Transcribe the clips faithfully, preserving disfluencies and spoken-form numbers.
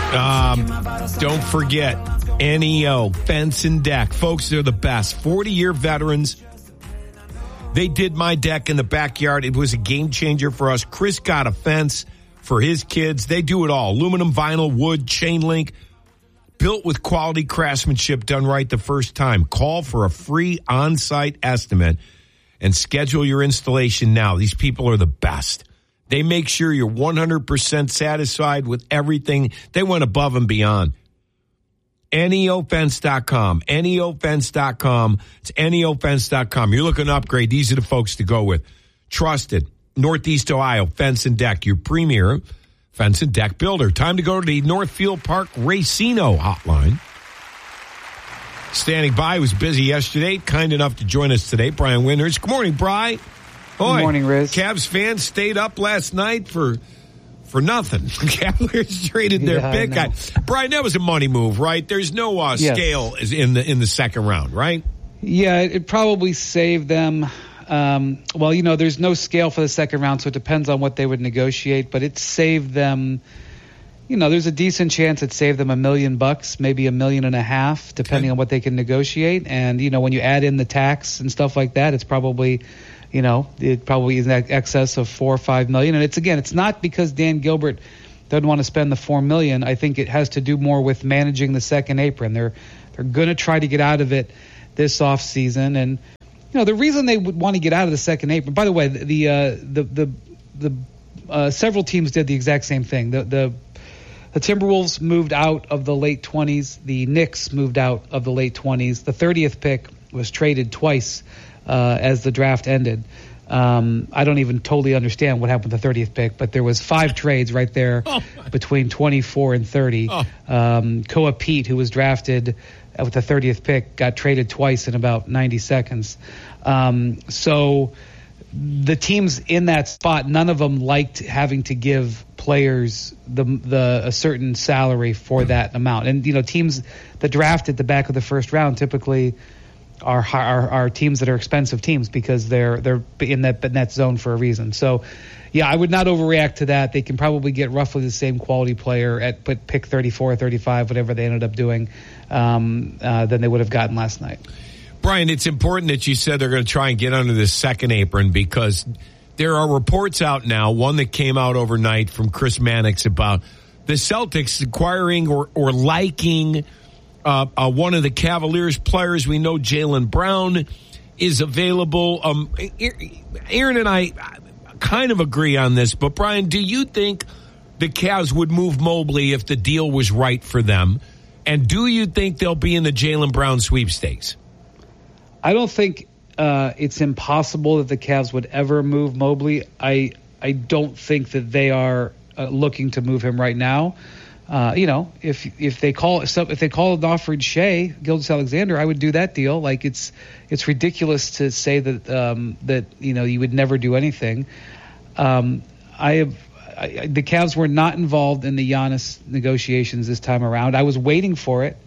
Um, don't forget, N E O, Fence and Deck. Folks, they're the best. forty-year veterans. They did my deck in the backyard. It was a game changer for us. Chris got a fence for his kids. They do it all. Aluminum, vinyl, wood, chain link. Built with quality craftsmanship done right the first time. Call for a free on-site estimate and schedule your installation now. These people are the best. They make sure you're one hundred percent satisfied with everything. They went above and beyond. N E O fence dot com. N E O fence dot com. It's N E O fence dot com. You're looking to upgrade. These are the folks to go with. Trusted. Northeast Ohio Fence and Deck. Your premier fence and deck builder. Time to go to the Northfield Park Racino hotline. Standing by, was busy yesterday. Kind enough to join us today, Brian Winters. Good morning, Bri. Boy, Good morning, Riz. Cavs fans stayed up last night for for nothing. Cavaliers traded their Yeah, big guy. Brian, that was a money move, right? There's no uh, Yes. scale in the in the second round, right? Yeah, it probably saved them. Um, well, you know, there's no scale for the second round, so it depends on what they would negotiate. But it saved them. You know, there's a decent chance it saved them a million bucks, maybe a million and a half, depending Okay. on what they can negotiate. And you know, when you add in the tax and stuff like that, it's probably. You know, it probably is in excess of four or five million. And it's, again, it's not because Dan Gilbert doesn't want to spend the four million. I think it has to do more with managing the second apron. They're, they're going to try to get out of it this off season. And, you know, the reason they would want to get out of the second apron, by the way, the, uh, the, the, the, uh, several teams did the exact same thing. The, the, the Timberwolves moved out of the late twenties. The Knicks moved out of the late twenties. The thirtieth pick was traded twice. Uh, as the draft ended. Um, I don't even totally understand what happened with the thirtieth pick, but there was five trades right there oh between twenty-four and thirty. Oh. Um, Koa Pete, who was drafted with the thirtieth pick, got traded twice in about ninety seconds. Um, so the teams in that spot, none of them liked having to give players the the a certain salary for that amount. And, you know, teams that draft at the back of the first round typically Are, are are teams that are expensive teams because they're they're in that in that zone for a reason. So, yeah, I would not overreact to that. They can probably get roughly the same quality player at but pick thirty-four or thirty-five, whatever they ended up doing, um, uh, than they would have gotten last night. Brian, it's important that you said they're going to try and get under this second apron because there are reports out now, one that came out overnight from Chris Mannix about the Celtics acquiring or, or liking Uh, uh, one of the Cavaliers players. We know Jaylen Brown is available. Um, Aaron and I kind of agree on this, but Brian, do you think the Cavs would move Mobley if the deal was right for them? And do you think they'll be in the Jaylen Brown sweepstakes? I don't think uh, it's impossible that the Cavs would ever move Mobley. I I don't think that they are uh, looking to move him right now. Uh, you know, if if they call if they call and offered Shea Gilgeous-Alexander, I would do that deal. Like it's it's ridiculous to say that um, that you know you would never do anything. Um, I have I, the Cavs were not involved in the Giannis negotiations this time around. I was waiting for it,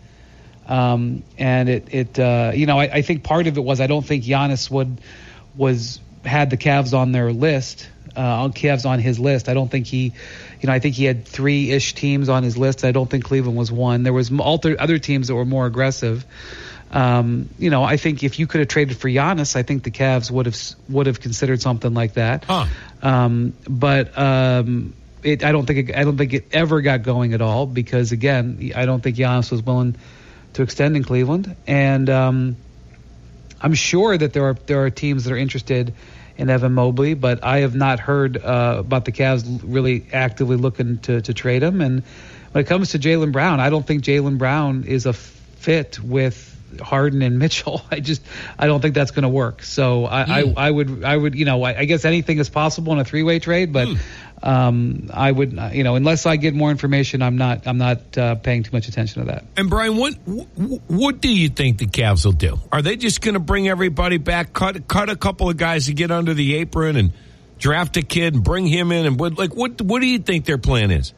um, and it it uh, you know I, I think part of it was I don't think Giannis would was had the Cavs on their list. Uh, Cavs on his list. I don't think he, you know, I think he had three-ish teams on his list. I don't think Cleveland was one. There was alter, other teams that were more aggressive. Um, you know, I think if you could have traded for Giannis, I think the Cavs would have would have considered something like that. Huh. Um, but um, it, I don't think it, I don't think it ever got going at all because again, I don't think Giannis was willing to extend in Cleveland, and um, I'm sure that there are there are teams that are interested in Evan Mobley, but I have not heard uh, about the Cavs really actively looking to, to trade him. And when it comes to Jaylen Brown, I don't think Jaylen Brown is a fit with Harden and Mitchell. I just I don't think that's going to work. So I, mm. I I would I would you know I, I guess anything is possible in a three way trade, but mm. um, I would you know unless I get more information, I'm not I'm not uh, paying too much attention to that. And Brian, what what do you think the Cavs will do? Are they just going to bring everybody back, cut cut a couple of guys to get under the apron, and draft a kid and bring him in? And what like what what do you think their plan is?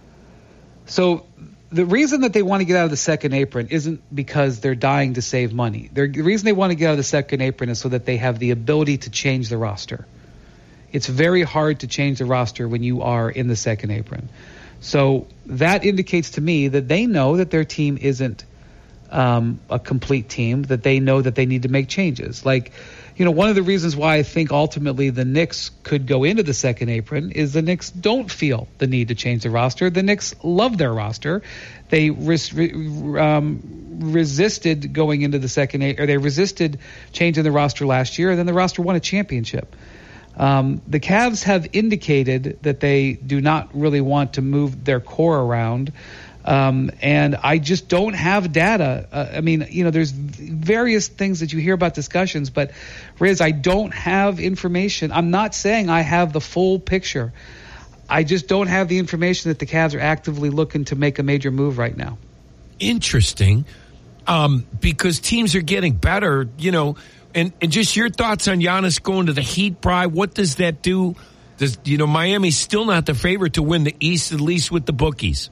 So. The reason that they want to get out of the second apron isn't because they're dying to save money. They're, the reason they want to get out of the second apron is so that they have the ability to change the roster. It's very hard to change the roster when you are in the second apron. So that indicates to me that they know that their team isn't um, a complete team, that they know that they need to make changes. Like, you know, one of the reasons why I think ultimately the Knicks could go into the second apron is the Knicks don't feel the need to change the roster. The Knicks love their roster. They res- um, resisted going into the second apron, or they resisted changing the roster last year, and then the roster won a championship. Um, the Cavs have indicated that they do not really want to move their core around. Um, and I just don't have data. Uh, I mean, you know, there's various things that you hear about discussions, but Riz, I don't have information. I'm not saying I have the full picture. I just don't have the information that the Cavs are actively looking to make a major move right now. Interesting. Um, because teams are getting better, you know, and, and just your thoughts on Giannis going to the Heat, Bri. What does that do? Does, you know, Miami's still not the favorite to win the East, at least with the bookies.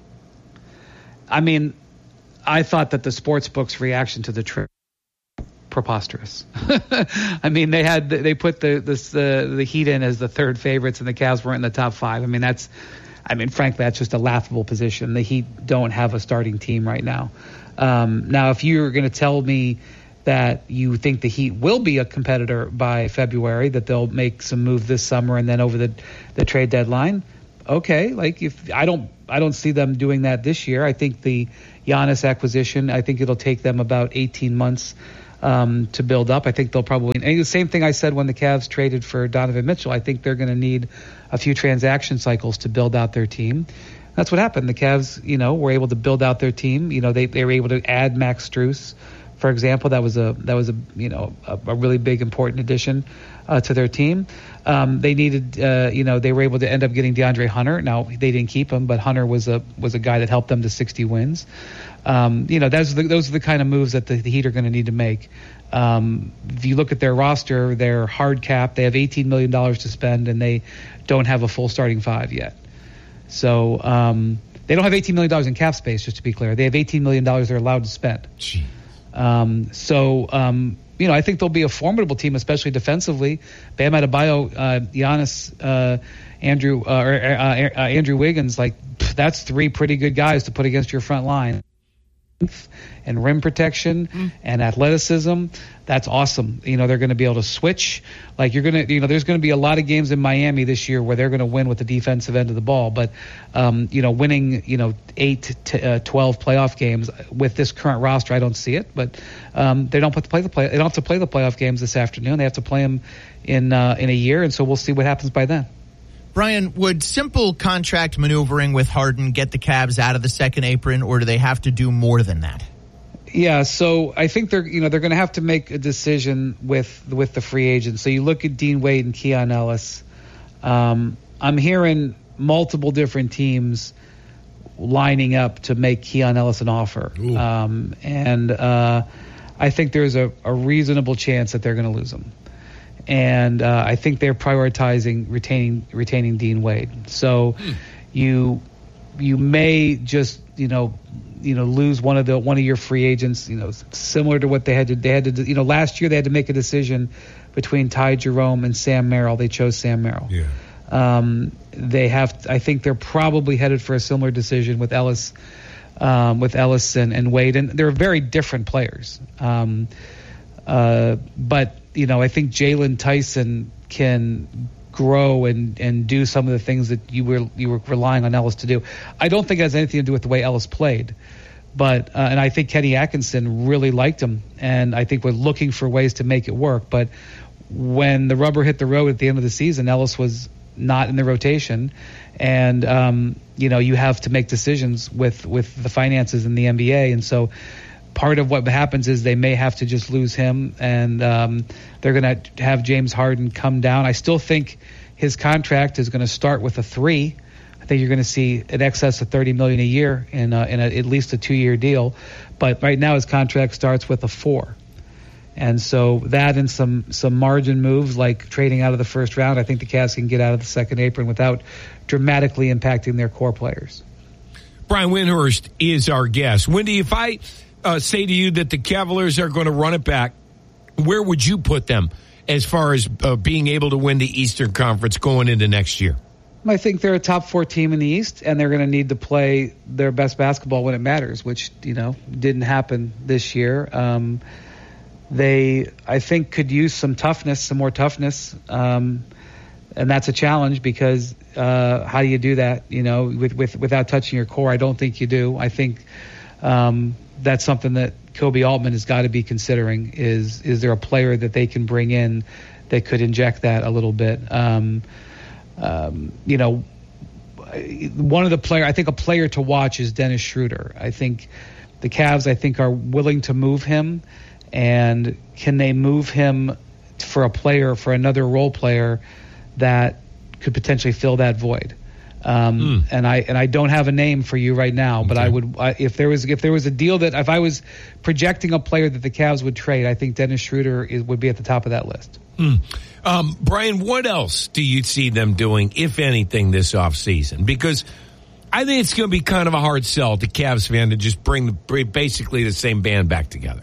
I mean, I thought that the sports books' reaction to the trip preposterous. I mean, they had they put the this, uh, the Heat in as the third favorites, and the Cavs weren't in the top five. I mean, that's, I mean, frankly, that's just a laughable position. The Heat don't have a starting team right now. Um, now, if you're going to tell me that you think the Heat will be a competitor by February, that they'll make some move this summer and then over the the trade deadline, okay. Like, if I don't. I don't see them doing that this year. I think the Giannis acquisition, I think it'll take them about eighteen months um, to build up. I think they'll probably, and the same thing I said when the Cavs traded for Donovan Mitchell. I think they're going to need a few transaction cycles to build out their team. That's what happened. The Cavs, you know, were able to build out their team. You know, they, they were able to add Max Strus, for example. That was a, that was a, you know, a, a really big, important addition uh, to their team. Um, they needed, uh, you know, they were able to end up getting DeAndre Hunter. Now, they didn't keep him, but Hunter was a was a guy that helped them to sixty wins. Um, you know, those are the, those are the kind of moves that the, the Heat are going to need to make. Um, if you look at their roster, they're hard capped. They have eighteen million dollars to spend, and they don't have a full starting five yet. So um, they don't have eighteen million dollars in cap space, just to be clear. They have eighteen million dollars they're allowed to spend. Um, so, um, you know, I think they'll be a formidable team, especially defensively. Bam Adebayo, uh, Giannis, uh, Andrew, uh, or, uh, uh, Andrew Wiggins, like, pff, that's three pretty good guys to put against your front line. And rim protection mm. and athleticism, that's awesome. You know, they're going to be able to switch. Like, you're going to, you know, there's going to be a lot of games in Miami this year where they're going to win with the defensive end of the ball. But, um, you know, winning, you know, eight to uh, twelve playoff games with this current roster, I don't see it. But um, they don't put to play the play. They don't have to play the playoff games this afternoon. They have to play them in uh, in a year, and so we'll see what happens by then. Brian, would simple contract maneuvering with Harden get the Cavs out of the second apron, or do they have to do more than that? Yeah, so I think they're you know they're going to have to make a decision with with the free agents. So you look at Dean Wade and Keon Ellis. Um, I'm hearing multiple different teams lining up to make Keon Ellis an offer, um, and uh, I think there's a, a reasonable chance that they're going to lose him. And uh, I think they're prioritizing retaining retaining Dean Wade. So hmm. you you may just you know you know lose one of the one of your free agents. You know, similar to what they had to they had to you know last year they had to make a decision between Ty Jerome and Sam Merrill. They chose Sam Merrill. Yeah. Um, they have. I think they're probably headed for a similar decision with Ellis, um, with Ellis and, and Wade, and they're very different players. Um, uh, but you know, I think Jalen Tyson can grow and, and do some of the things that you were you were relying on Ellis to do. I don't think it has anything to do with the way Ellis played, but uh, and I think Kenny Atkinson really liked him, and I think we're looking for ways to make it work. But when the rubber hit the road at the end of the season, Ellis was not in the rotation, and um, you know you have to make decisions with with the finances in the N B A, and so. Part of what happens is they may have to just lose him, and um, they're going to have James Harden come down. I still think his contract is going to start with a three. I think you're going to see an excess of thirty million dollars a year in, a, in a, at least a two-year deal. But right now his contract starts with a four. And so that and some, some margin moves like trading out of the first round, I think the Cavs can get out of the second apron without dramatically impacting their core players. Brian Windhorst is our guest. Wendy, if I... Uh, say to you that the Cavaliers are going to run it back, where would you put them as far as uh, being able to win the Eastern Conference going into next year? I think they're a top four team in the East, and they're going to need to play their best basketball when it matters, which, you know, didn't happen this year. Um, they, I think, could use some toughness, some more toughness, um, and that's a challenge because uh, how do you do that, you know, with, with without touching your core? I don't think you do. I think um, that's something that Kobe Altman has got to be considering is, is there a player that they can bring in that could inject that a little bit? Um Um, you know, one of the player, I think a player to watch is Dennis Schroeder. I think the Cavs, I think, are willing to move him, and can they move him for a player, for another role player that could potentially fill that void? Um, mm. And I and I don't have a name for you right now, but okay. I would I, if there was if there was a deal that if I was projecting a player that the Cavs would trade, I think Dennis Schroeder is, would be at the top of that list. Mm. Um, Brian, what else do you see them doing, if anything, this offseason? Because I think it's going to be kind of a hard sell to Cavs fan to just bring the, basically the same band back together.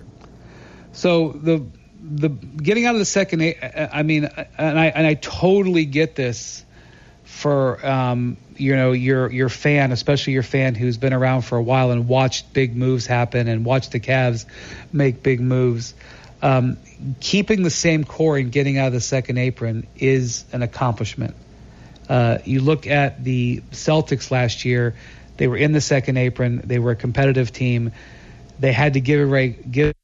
So the the getting out of the second, I mean, and I and I totally get this for um, you know your your fan, especially your fan who's been around for a while and watched big moves happen and watched the Cavs make big moves. Um, keeping the same core and getting out of the second apron is an accomplishment. Uh, you look at the Celtics last year; they were in the second apron. They were a competitive team. They had to give away give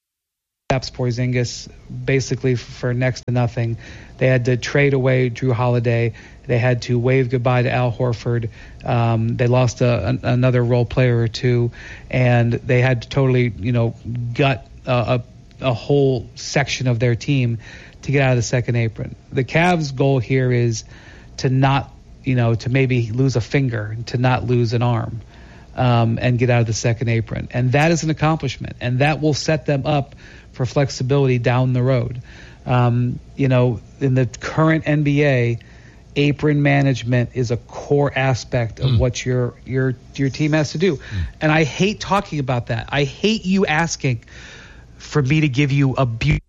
Porzingis basically for next to nothing. They had to trade away Drew Holiday. They had to wave goodbye to Al Horford. Um, they lost a, an, another role player or two, and they had to totally, you know, gut uh, a. a whole section of their team to get out of the second apron. The Cavs' goal here is to not, you know, to maybe lose a finger, to not lose an arm, um, and get out of the second apron. And that is an accomplishment, and that will set them up for flexibility down the road. Um, you know, in the current N B A, apron management is a core aspect of mm. what your your your team has to do. Mm. And I hate talking about that. I hate you asking for me to give you a beauty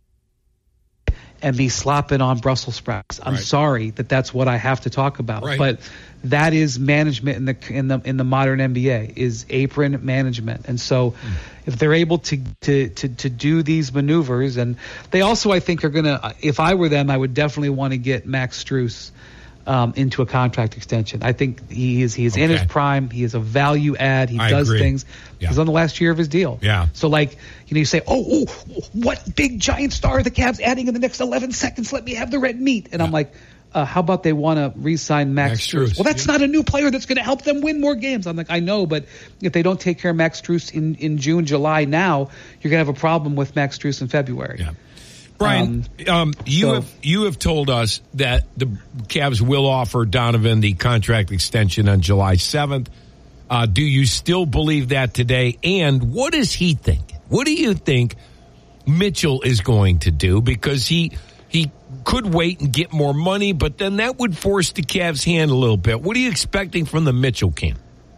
and be slopping on Brussels sprouts. I'm right. sorry that that's what I have to talk about, right. but that is management in the in the in the modern N B A is apron management. And so, mm. if they're able to, to to to do these maneuvers, and they also I think are gonna. If I were them, I would definitely want to get Max Strus Um, into a contract extension. I think he is he is okay. in his prime. He is a value add. He I does agree. things. Yeah. He's on the last year of his deal. Yeah. So like you know you say, oh, oh, what big giant star are the Cavs adding in the next eleven seconds? Let me have the red meat. And yeah. I'm like, uh, how about they want to re-sign Max, Max Strus? Well, that's yeah. not a new player that's going to help them win more games. I'm like, I know, but if they don't take care of Max Strus in in June, July, now you're going to have a problem with Max Strus in February. Yeah. Brian, um, um, you so, have you have told us that the Cavs will offer Donovan the contract extension on July seventh. Uh, do you still believe that today? And what does he think? What do you think Mitchell is going to do? Because he he could wait and get more money, but then that would force the Cavs' hand a little bit. What are you expecting from the Mitchell camp?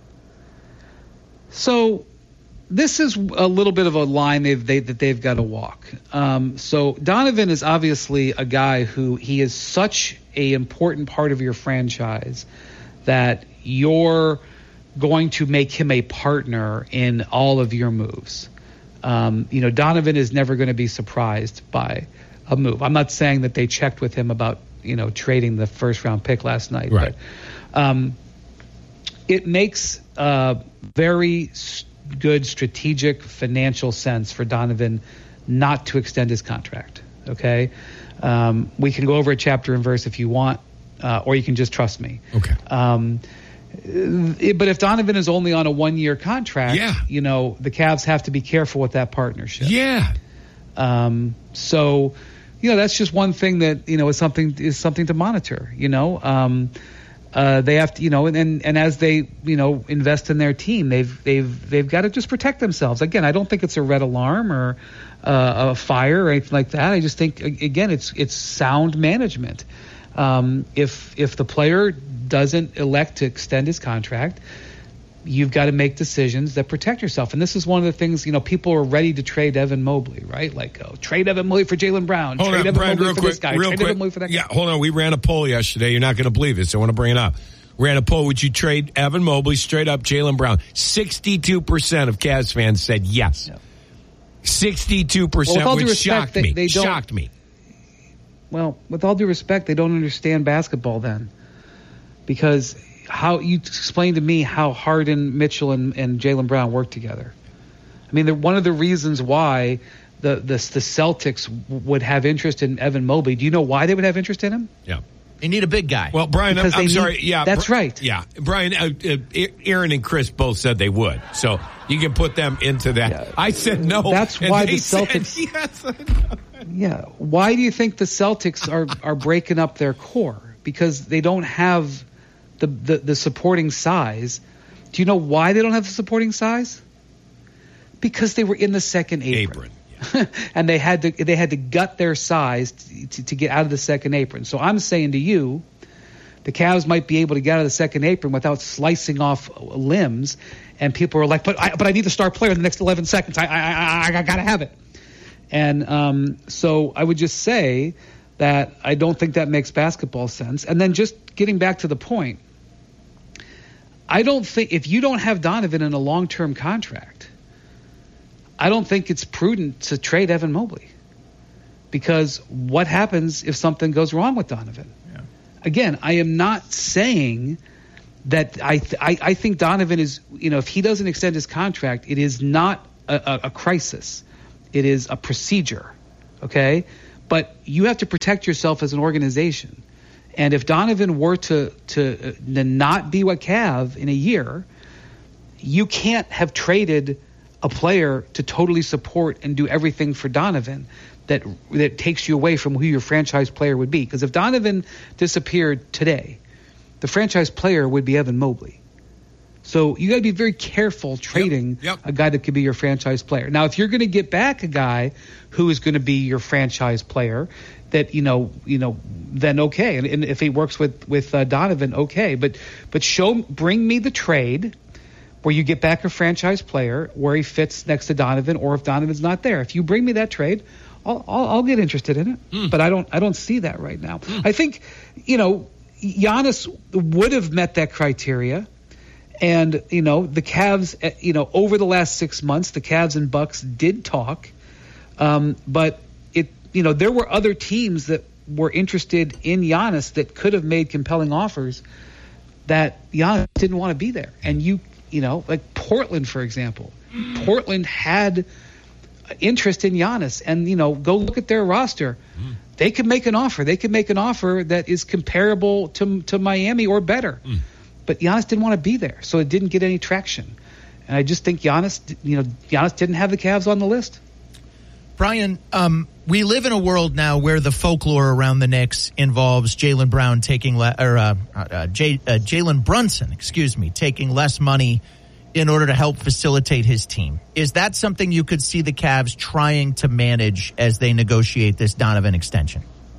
So this is a little bit of a line they've, they, that they've got to walk. Um, so Donovan is obviously a guy who he is such a important part of your franchise that you're going to make him a partner in all of your moves. Um, you know, Donovan is never going to be surprised by a move. I'm not saying that they checked with him about, you know, trading the first round pick last night, right. but um, it makes uh, very st- good strategic financial sense for Donovan not to extend his contract. Okay. Um, we can go over a chapter and verse if you want, uh, or you can just trust me. Okay. Um, it, but if Donovan is only on a one year contract, yeah. you know, the Cavs have to be careful with that partnership. Yeah. Um, so, you know, that's just one thing that, you know, is something, is something to monitor, you know, um, Uh, they have to, you know, and, and and as they, you know, invest in their team, they've they've they've got to just protect themselves. Again, I don't think it's a red alarm or uh, a fire or anything like that. I just think, again, it's it's sound management. Um, if if the player doesn't elect to extend his contract, you've got to make decisions that protect yourself. And this is one of the things, you know, people are ready to trade Evan Mobley, right? Like, oh, trade Evan Mobley for Jaylen Brown. Hold trade on, Evan Brian, Mobley real for quick, this guy. real Trade quick. Evan Mobley for that yeah, guy. hold on. We ran a poll yesterday. You're not going to believe this. I want to bring it up. ran a poll, would you trade Evan Mobley straight up Jaylen Brown? sixty-two percent of Cavs fans said yes. Yeah. sixty-two percent, well, which respect, shocked they, me. They shocked me. Well, with all due respect, they don't understand basketball then. Because how you explain to me how Harden, Mitchell, and, and Jaylen Brown work together. I mean, one of the reasons why the, the the Celtics would have interest in Evan Mobley, do you know why they would have interest in him? Yeah. They need a big guy. Well, Brian, I'm, I'm sorry. Need, yeah, that's right. Yeah, Brian, uh, uh, Aaron and Chris both said they would, so you can put them into that. Yeah. I said no. That's why the Celtics. Yes. Yeah. Why do you think the Celtics are are breaking up their core? Because they don't have the, the the supporting size. Do you know why they don't have the supporting size? Because they were in the second apron. apron. And they had to they had to gut their size to, to, to get out of the second apron. So I'm saying to you, the Cavs might be able to get out of the second apron without slicing off limbs. And people are like, but I, but I need the star player in the next eleven seconds. I I I, I got to have it. And um, so I would just say that I don't think that makes basketball sense. And then just getting back to the point, I don't think if you don't have Donovan in a long-term contract, I don't think it's prudent to trade Evan Mobley, because what happens if something goes wrong with Donovan? Yeah. Again, I am not saying that I, th- I I think Donovan is, you know, if he doesn't extend his contract, it is not a, a, a crisis. It is a procedure, okay? But you have to protect yourself as an organization. And if Donovan were to to, to not be with Cav in a year, you can't have traded a player to totally support and do everything for Donovan that that takes you away from who your franchise player would be. Because if Donovan disappeared today, the franchise player would be Evan Mobley. So you got to be very careful trading yep, yep. a guy that could be your franchise player. Now, if you're going to get back a guy who is going to be your franchise player, that you know, you know, then okay. And, and if he works with with uh, Donovan, okay. But but show, bring me the trade where you get back a franchise player where he fits next to Donovan, or if Donovan's not there. If you bring me that trade, I'll I'll, I'll get interested in it. Mm. But I don't I don't see that right now. Mm. I think, you know, Giannis would have met that criteria. And, you know, the Cavs, you know, over the last six months, the Cavs and Bucks did talk. Um, but, it, you know, there were other teams that were interested in Giannis that could have made compelling offers that Giannis didn't want to be there. And you, you know, like Portland, for example. Mm. Portland had interest in Giannis. And, you know, go look at their roster. Mm. They could make an offer. They could make an offer that is comparable to to Miami or better. Mm. But Giannis didn't want to be there, so it didn't get any traction. And I just think Giannis, you know, Giannis didn't have the Cavs on the list. Brian, um, we live in a world now where the folklore around the Knicks involves Jaylen Brown taking le- or uh, uh, J- uh, Jalen Brunson, excuse me, taking less money in order to help facilitate his team. Is that something you could see the Cavs trying to manage as they negotiate this Donovan extension?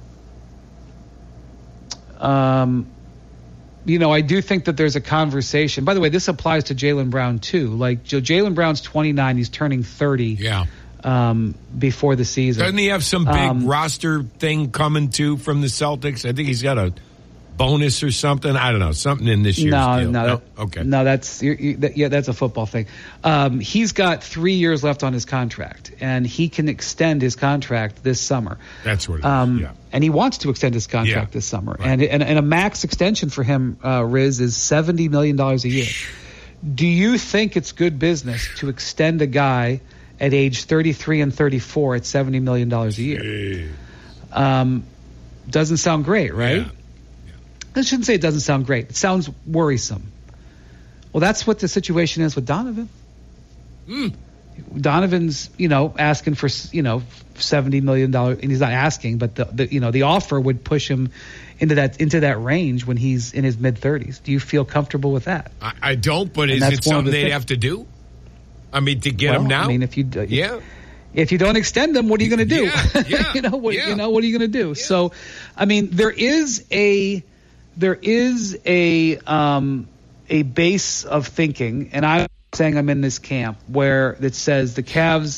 Um. You know, I do think that there's a conversation. By the way, this applies to Jaylen Brown, too. Like, Jaylen Brown's twenty-nine. He's turning thirty yeah. um, before the season. Doesn't he have some big um, roster thing coming, too, from the Celtics? I think he's got a bonus or something. I don't know. Something in this year's no, deal. No, no, that, okay. No, that's you're, you, that, yeah, that's a football thing. Um, he's got three years left on his contract, and he can extend his contract this summer. That's what it um, is, yeah. And he wants to extend his contract yeah, this summer. Right. And, and and a max extension for him, uh, Riz, is seventy million dollars a year. Do you think it's good business to extend a guy at age thirty-three and thirty-four at seventy million dollars a year? Um, doesn't sound great, right? Yeah. I shouldn't say it doesn't sound great. It sounds worrisome. Well, that's what the situation is with Donovan. Mm. Donovan's, you know, asking for, you know, seventy million dollars, and he's not asking, but the, the you know, the offer would push him into that into that range when he's in his mid thirties. Do you feel comfortable with that? I, I don't, but and is it something they'd things. have to do? I mean, to get well, him now? I mean, if you yeah. If you don't extend them, what are you going to do? Yeah, yeah, you know, what, yeah. you know, what are you going to do? Yeah. So, I mean, there is a there is a um, a base of thinking, and I'm saying I'm in this camp where it says the Cavs,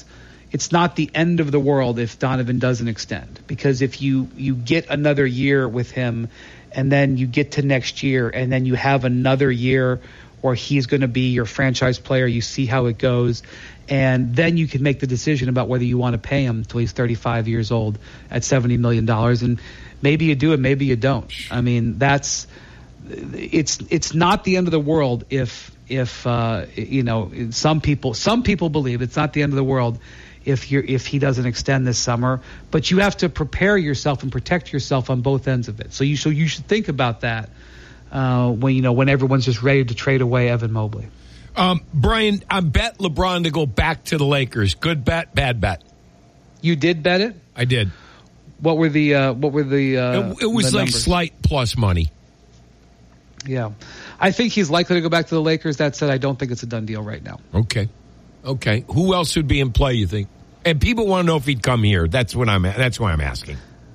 it's not the end of the world if Donovan doesn't extend, because if you, you get another year with him and then you get to next year and then you have another year where he's going to be your franchise player, you see how it goes, and then you can make the decision about whether you want to pay him until he's thirty-five years old at seventy million dollars. And maybe you do it, maybe you don't. I mean, that's it's it's not the end of the world if if uh, you know some people some people believe it's not the end of the world if you're if he doesn't extend this summer, but you have to prepare yourself and protect yourself on both ends of it. So you so you should think about that uh, when you know when everyone's just ready to trade away Evan Mobley. Um, Brian, I bet LeBron to go back to the Lakers. Good bet, bad bet. You did bet it? I did. What were the uh, what were the? Uh, it, it was the like numbers? Slight plus money. Yeah, I think he's likely to go back to the Lakers. That said, I don't think it's a done deal right now. Okay, okay. Who else would be in play, you think? And people want to know if he'd come here. That's what I'm. That's why I'm asking.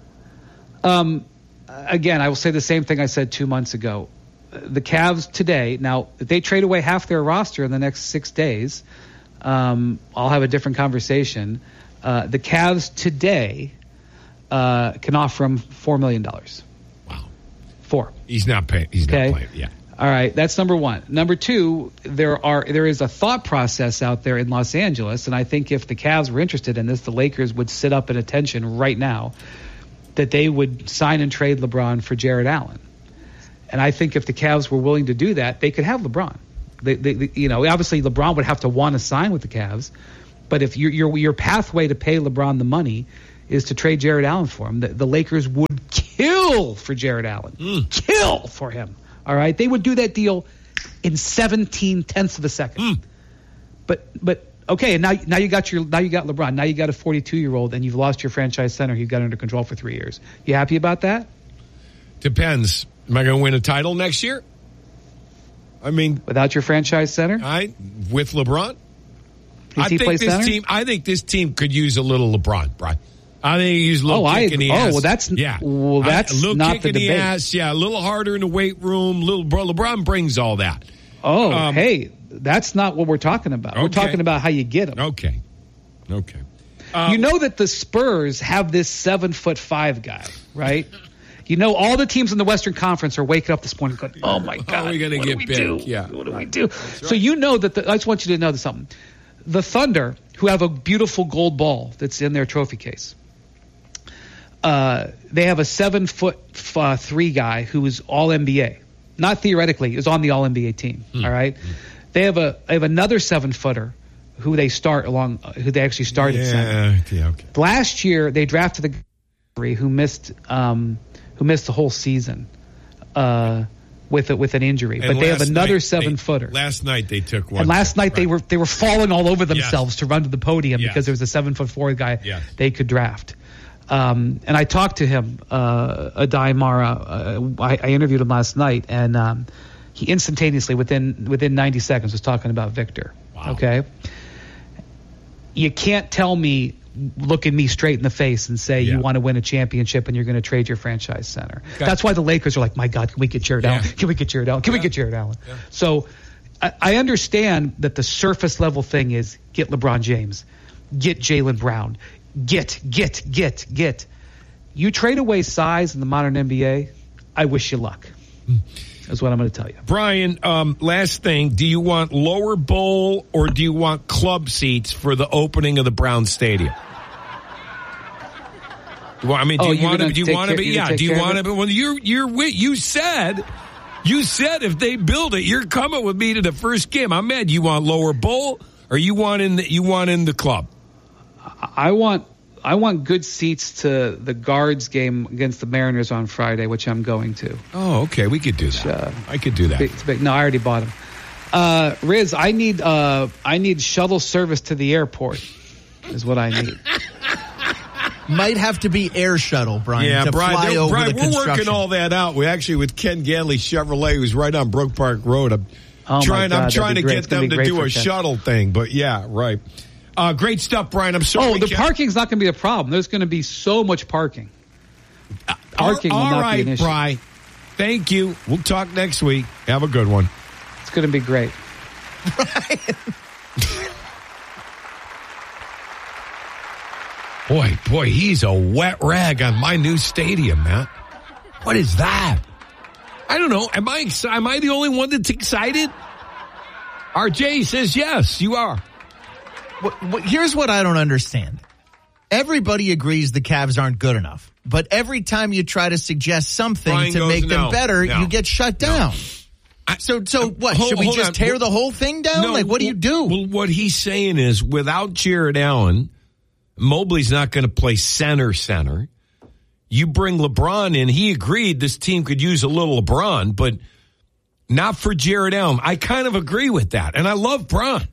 Um, again, I will say the same thing I said two months ago. The Cavs today. Now, if they trade away half their roster in the next six days, um, I'll have a different conversation. Uh, the Cavs today uh, can offer him four million dollars. Wow, four. He's not paying. He's okay? not playing. Yeah. All right, that's number one. Number two, there are there is a thought process out there in Los Angeles, and I think if the Cavs were interested in this, the Lakers would sit up at attention right now that they would sign and trade LeBron for Jared Allen. And I think if the Cavs were willing to do that, they could have LeBron. They, they, they, you know, obviously LeBron would have to want to sign with the Cavs, but if your your your pathway to pay LeBron the money is to trade Jared Allen for him, the, the Lakers would kill for Jared Allen, mm. kill for him. All right, they would do that deal in seventeen tenths of a second. Mm. But but okay, and now now you got your now you got LeBron. Now you got a forty-two year old, and you've lost your franchise center. You've got under control for three years. You happy about that? Depends. Am I going to win a title next year? I mean, without your franchise center, I with LeBron. Does I he think play this center? team. I think this team could use a little LeBron, Brian. I think he used a little oh, kick I, in the oh, ass. well, that's yeah. Well, that's I, a little not kick the in the debate. ass. Yeah, a little harder in the weight room. Little LeBron brings all that. Oh, um, hey, that's not what we're talking about. Okay. We're talking about how you get them. Okay, okay. Um, you know that the Spurs have this seven foot five guy, right? You know, all the teams in the Western Conference are waking up this morning going, "Oh my God, How are we going to get we big?" Do? Yeah, what do we do? Right. So you know that. The, I just want you to know something. The Thunder, who have a beautiful gold ball that's in their trophy case, uh, they have a seven foot uh, three guy who is all N B A. Not theoretically, is on the all N B A team. Hmm. All right, hmm. they have a they have another seven footer who they start along, uh, who they actually started. Yeah, center. yeah, okay. Last year they drafted the who missed. Um, who missed the whole season uh, with a, with an injury. And but they have another night, seven-footer. Last night they took one. And last night right. they were they were falling all over themselves yes. to run to the podium yes. because there was a seven-foot-four guy yes. they could draft. Um, and I talked to him, uh, Adai Mara. Uh, I, I interviewed him last night, and um, he instantaneously, within within ninety seconds, was talking about Victor. Wow. Okay? You can't tell me, look at me straight in the face and say yeah. you want to win a championship and you're going to trade your franchise center. Okay. That's why the Lakers are like, my God, can we get Jared Allen? Yeah. Can we get Jared Allen? Can yeah. we get Jared Allen? Yeah. So I, I understand that the surface level thing is get LeBron James, get Jaylen Brown, get, get, get, get. You trade away size in the modern N B A, I wish you luck. That's what I'm going to tell you. Brian, um, last thing. Do you want lower bowl or do you want club seats for the opening of the Brown Stadium? Well, I mean, do oh, you want to? Do you want to care, be? Yeah. Do you want to be? Well, you're you're you said you said if they build it, you're coming with me to the first game. I'm mad. You want lower bowl or you want in the you want in the club? I want I want good seats to the Guards game against the Mariners on Friday, which I'm going to. Oh, okay. We could do that. Uh, I could do that. It's big, no, I already bought them. Uh, Riz, I need uh, I need shuttle service to the airport. Is what I need. Might have to be air shuttle, Brian. Yeah, to Brian, fly over Brian the we're working all that out. We actually with Ken Ganley Chevrolet, who's right on Brook Park Road. I'm oh trying. God, I'm trying to get them to do a Ken. shuttle thing. But yeah, right. Uh, great stuff, Brian. I'm sorry. Oh, the parking's not going to be a problem. There's going to be so much parking. Parking all, all will not right, be an issue. Brian. Thank you. We'll talk next week. Have a good one. It's going to be great. Brian. Boy, boy, he's a wet rag on my new stadium, Matt. What is that? I don't know. Am I ex- am I the only one that's excited? R J says yes, you are. What, what, here's what I don't understand. Everybody agrees the Cavs aren't good enough. But every time you try to suggest something Brian to goes, make them no, better, no, you get shut down. No. I, so, so what? Hold, should we hold just on. tear the whole thing down? No, like, what do you do? Well, what he's saying is, without Jared Allen, Mobley's not going to play center center. You bring LeBron in. He agreed this team could use a little LeBron, but not for Jared Allen. I kind of agree with that, and I love Bron.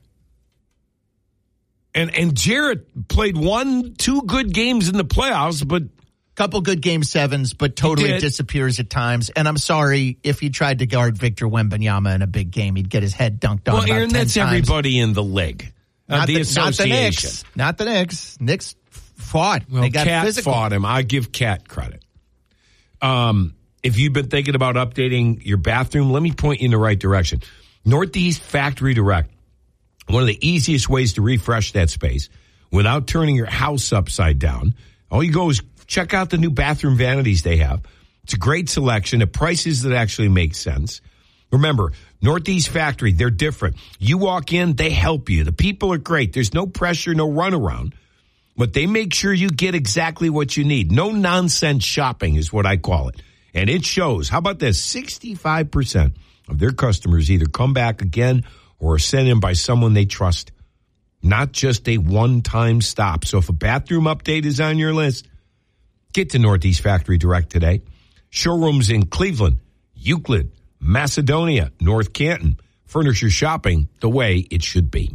And and Jared played one, two good games in the playoffs, but couple good game sevens, but totally disappears at times. And I'm sorry, if he tried to guard Victor Wembanyama in a big game, he'd get his head dunked on. Well, about Aaron, ten that's times. everybody in the league. Uh, Not the, the, association. Not the Knicks. Not the Knicks. Knicks fought. Well, they got Cat physical. fought him. I give Cat credit. Um, if you've been thinking about updating your bathroom, let me point you in the right direction. Northeast Factory Direct. One of the easiest ways to refresh that space without turning your house upside down. All you go is check out the new bathroom vanities they have. It's a great selection at prices that actually make sense. Remember, Northeast Factory, they're different. You walk in, they help you. The people are great. There's no pressure, no runaround. But they make sure you get exactly what you need. No nonsense shopping is what I call it. And it shows. How about this? sixty-five percent of their customers either come back again or are sent in by someone they trust. Not just a one-time stop. So if a bathroom update is on your list, get to Northeast Factory Direct today. Showrooms in Cleveland, Euclid, Macedonia, North Canton. Furniture shopping the way it should be.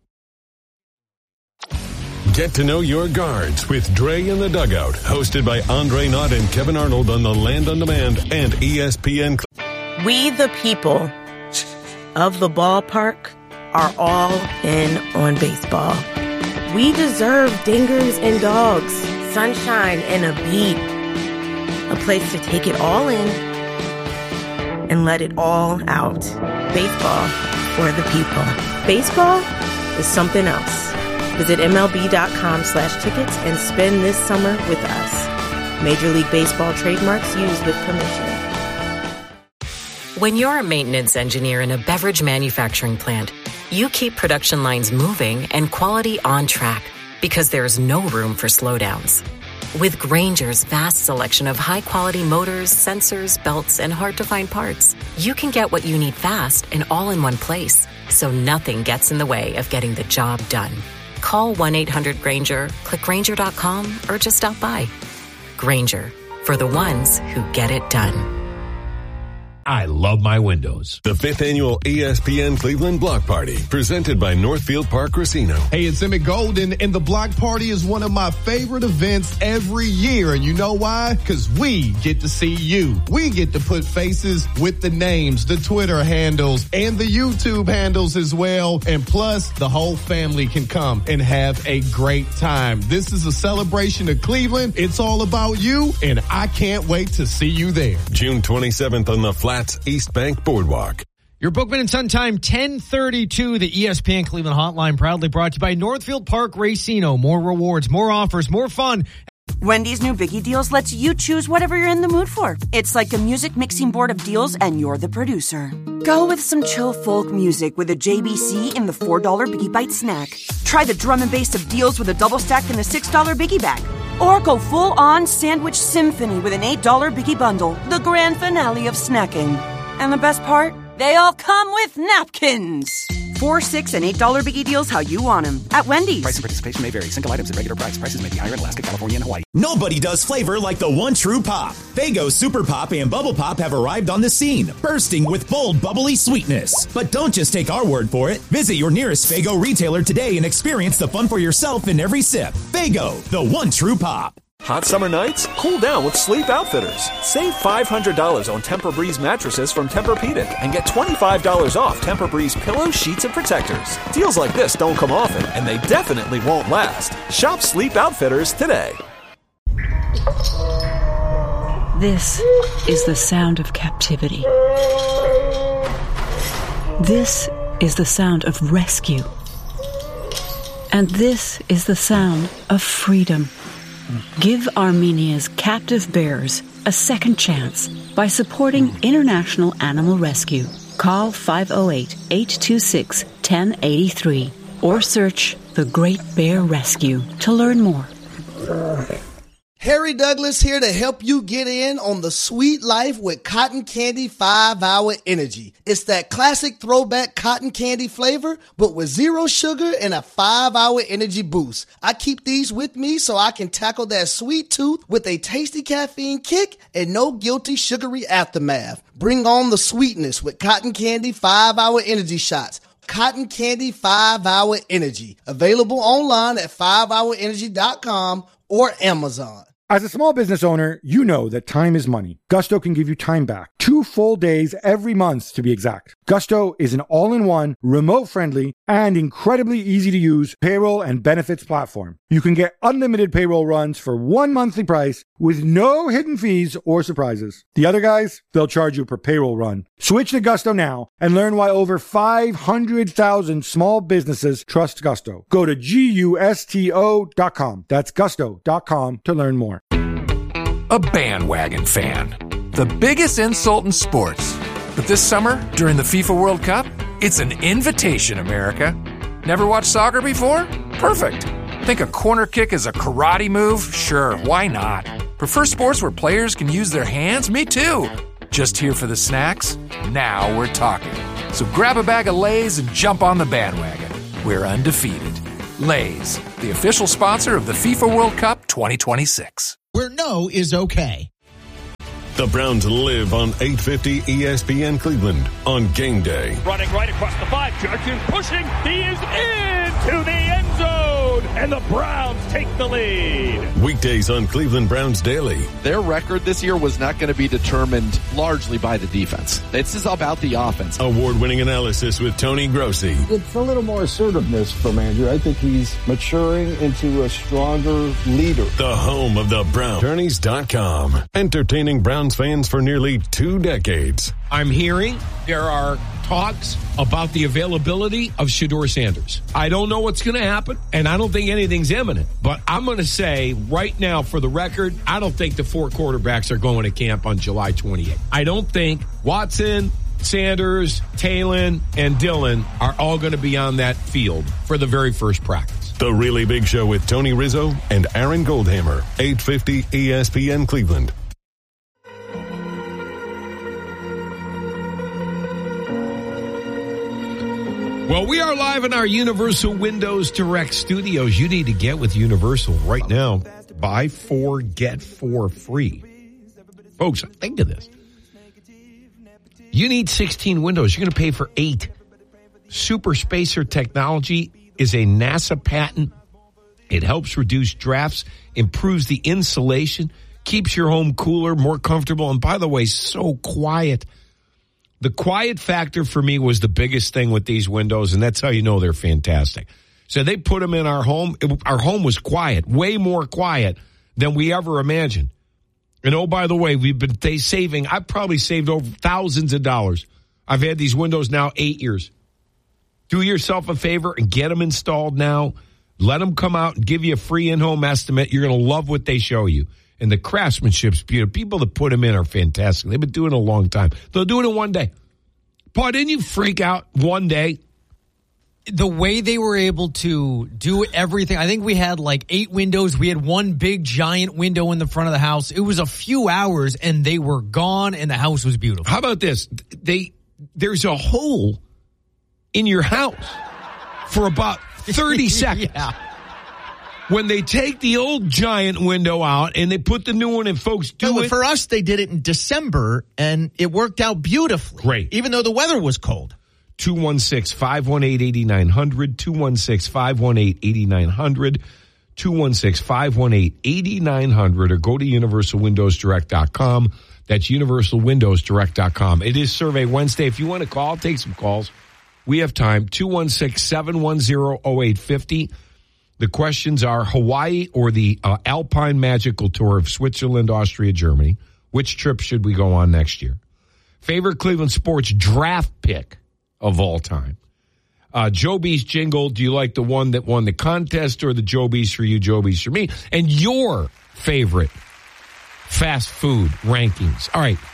Get to know your guards with Dre in the Dugout, hosted by Andre Knott and Kevin Arnold on the Land on Demand and E S P N. We the people of the ballpark are all in on baseball. We deserve dingers and dogs, sunshine and a beat. A place to take it all in and let it all out. Baseball for the people. Baseball is something else. Visit MLB.com slash tickets and spend this summer with us. Major League Baseball trademarks used with permission. When you're a maintenance engineer in a beverage manufacturing plant, you keep production lines moving and quality on track because there's no room for slowdowns. With Grainger's vast selection of high-quality motors, sensors, belts, and hard-to-find parts, you can get what you need fast and all in one place, so nothing gets in the way of getting the job done. Call one eight hundred Grainger, click Grainger dot com, or just stop by. Grainger, for the ones who get it done. I love my windows. The fifth annual E S P N Cleveland Block Party, presented by Northfield Park Casino. Hey, it's Emmett Golden, and the Block Party is one of my favorite events every year. And you know why? Because we get to see you. We get to put faces with the names, the Twitter handles, and the YouTube handles as well. And plus, the whole family can come and have a great time. This is a celebration of Cleveland. It's all about you, and I can't wait to see you there. June twenty-seventh on the Flats East Bank Boardwalk. Your Bookman and Son time, ten thirty-two, the E S P N Cleveland Hotline, proudly brought to you by Northfield Park Racino. More rewards, more offers, more fun. Wendy's new Biggie Deals lets you choose whatever you're in the mood for. It's like a music mixing board of deals, and you're the producer. Go with some chill folk music with a J B C in the four dollar Biggie Bite snack. Try the drum and bass of deals with a double stack in the six dollar Biggie Bag. Or go full-on sandwich symphony with an eight dollar Biggie Bundle, the grand finale of snacking. And the best part? They all come with napkins. Four, six, and eight dollar Biggie Deals how you want them. At Wendy's. Price and participation may vary. Single items at regular price. Prices may be higher in Alaska, California, and Hawaii. Nobody does flavor like the one true pop. Faygo Super Pop and Bubble Pop have arrived on the scene, bursting with bold, bubbly sweetness. But don't just take our word for it. Visit your nearest Faygo retailer today and experience the fun for yourself in every sip. Faygo, the one true pop. Hot summer nights? Cool down with Sleep Outfitters. Save five hundred dollars on Tempur-Breeze mattresses from Tempur-Pedic and get twenty-five dollars off Tempur-Breeze pillows, sheets, and protectors. Deals like this don't come often, and they definitely won't last. Shop Sleep Outfitters today. This is the sound of captivity. This is the sound of rescue. And this is the sound of freedom. Give Armenia's captive bears a second chance by supporting International Animal Rescue. Call five oh eight, eight two six, one oh eight three or search The Great Bear Rescue to learn more. Harry Douglas here to help you get in on the sweet life with Cotton Candy five hour Energy. It's that classic throwback cotton candy flavor, but with zero sugar and a five hour energy boost. I keep these with me so I can tackle that sweet tooth with a tasty caffeine kick and no guilty sugary aftermath. Bring on the sweetness with Cotton Candy five hour Energy shots. Cotton Candy five hour Energy. Available online at five hour energy dot com or Amazon. As a small business owner, you know that time is money. Gusto can give you time back. Two full days every month, to be exact. Gusto is an all-in-one, remote-friendly, and incredibly easy-to-use payroll and benefits platform. You can get unlimited payroll runs for one monthly price with no hidden fees or surprises. The other guys, they'll charge you per payroll run. Switch to Gusto now and learn why over five hundred thousand small businesses trust Gusto. Go to gusto dot com. That's gusto dot com to learn more. A bandwagon fan. The biggest insult in sports. But this summer, during the FIFA World Cup, it's an invitation, America. Never watched soccer before? Perfect. Think a corner kick is a karate move? Sure, why not? Prefer sports where players can use their hands? Me too. Just here for the snacks? Now we're talking. So grab a bag of Lay's and jump on the bandwagon. We're undefeated. Lay's, the official sponsor of the FIFA World Cup twenty twenty-six. Where no is okay. The Browns live on eight fifty E S P N Cleveland on game day. Running right across the five, Judkins pushing, he is into the end zone, and the Browns take the lead. Weekdays on Cleveland Browns Daily. Their record this year was not going to be determined largely by the defense. This is about the offense. Award-winning analysis with Tony Grossi. It's a little more assertiveness from Andrew. I think he's maturing into a stronger leader. The home of the Browns. Attorneys dot com. Entertaining Browns fans for nearly two decades. I'm hearing there are talks about the availability of Shedeur Sanders. I don't know what's going to happen, and I don't think anything's imminent. But I'm going to say right now, for the record, I don't think the four quarterbacks are going to camp on July twenty-eighth. I don't think Watson, Sanders, Talon, and Dillon are all going to be on that field for the very first practice. The Really Big Show with Tony Rizzo and Aaron Goldhammer. eight fifty E S P N Cleveland. Well, we are live in our Universal Windows Direct studios. You need to get with Universal right now. Buy four, get four free. Folks, think of this. You need sixteen windows. You're going to pay for eight. Super Spacer technology is a NASA patent. It helps reduce drafts, improves the insulation, keeps your home cooler, more comfortable, and by the way, so quiet. The quiet factor for me was the biggest thing with these windows, and that's how you know they're fantastic. So they put them in our home. It, our home was quiet, way more quiet than we ever imagined. And oh, by the way, we've been they saving. I've probably saved over thousands of dollars. I've had these windows now eight years. Do yourself a favor and get them installed now. Let them come out and give you a free in-home estimate. You're going to love what they show you. And the craftsmanship's beautiful. People that put them in are fantastic. They've been doing it a long time. They'll do it in one day. Paul, didn't you freak out one day? The way they were able to do everything. I think we had like eight windows. We had one big giant window in the front of the house. It was a few hours and they were gone and the house was beautiful. How about this? They There's a hole in your house for about thirty seconds. Yeah. When they take the old giant window out and they put the new one in, folks do no, it. For us, they did it in December, and it worked out beautifully. Great. Even though the weather was cold. two one six, five one eight, eight nine zero zero, two one six, five one eight, eight nine zero zero, two one six, five one eight, eight nine zero zero, or go to universal windows direct dot com. That's universal windows direct dot com. It is Survey Wednesday. If you want to call, take some calls. We have time. two one six, seven one zero, zero eight five zero. The questions are Hawaii or the uh, Alpine Magical Tour of Switzerland, Austria, Germany. Which trip should we go on next year? Favorite Cleveland sports draft pick of all time. uh, Joe Beast jingle. Do you like the one that won the contest or the Joe Beast for you, Joe Beast for me? And your favorite fast food rankings. All right.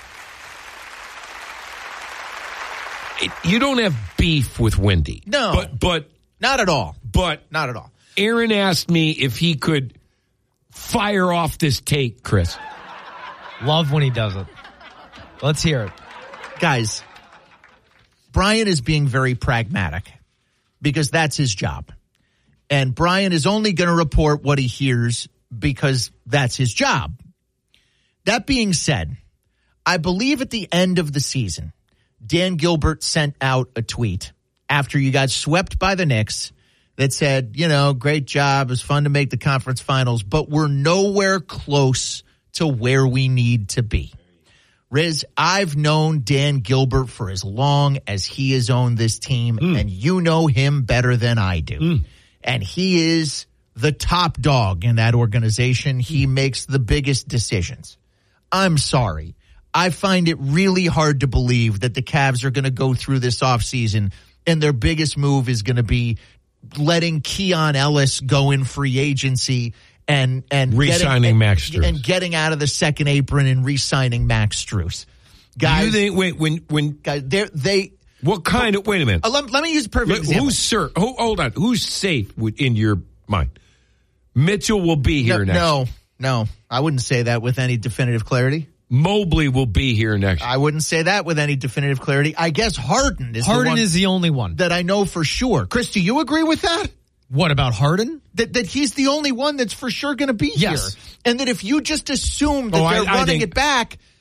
You don't have beef with Wendy. No. But, but not at all. But not at all. Aaron asked me if he could fire off this take, Chris. Love when he does it. Let's hear it. Guys, Brian is being very pragmatic because that's his job. And Brian is only going to report what he hears because that's his job. That being said, I believe at the end of the season, Dan Gilbert sent out a tweet after you got swept by the Knicks that said, you know, great job. It was fun to make the conference finals, but we're nowhere close to where we need to be. Riz, I've known Dan Gilbert for as long as he has owned this team, mm. and you know him better than I do. Mm. And he is the top dog in that organization. He makes the biggest decisions. I'm sorry. I find it really hard to believe that the Cavs are going to go through this offseason and their biggest move is going to be letting Keon Ellis go in free agency and and re-signing getting, Max Strus and getting out of the second apron and re-signing Max Strus. Guys, you think, wait, when when guys, they what kind of wait a minute? Uh, let, let me use a perfect let, example. Who's sir? Who, hold on. Who's safe in your mind? Mitchell will be here no, next. No, no, I wouldn't say that with any definitive clarity. Mobley will be here next. I wouldn't say that with any definitive clarity. I guess Harden is Harden the one is the only one that I know for sure. Chris, do you agree with that? What about Harden? That that he's the only one that's for sure going to be yes. here. And that if you just assume that oh, they're I, I running think, it back,